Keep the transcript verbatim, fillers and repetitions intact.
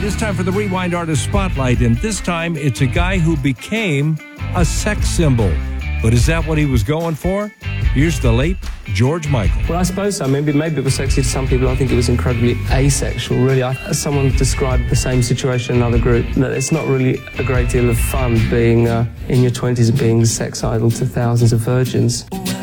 it's time for the Rewind Artist Spotlight, and this time it's a guy who became a sex symbol. But is that what he was going for? Here's the late George Michael. Well, I suppose so. Maybe, maybe it was sexy to some people. I think it was incredibly asexual, really. I, someone described the same situation in another group, that it's not really a great deal of fun being uh, in your twenties and being sex idol to thousands of virgins.